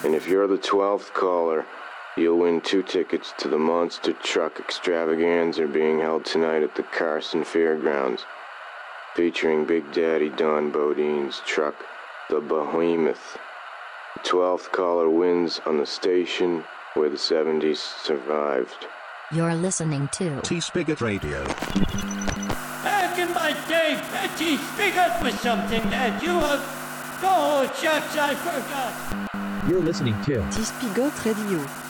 And if you're the 12th caller, you'll win 2 tickets to the Monster Truck Extravaganza being held tonight at the Carson Fairgrounds, featuring Big Daddy Don Bodine's truck, the Behemoth. The 12th caller wins on the station where the 70s survived. You're listening to T-Spigot Radio. Back in my day, T-Spigot was something that you have... Oh, shucks, I forgot. You're listening to T-Spigot Radio.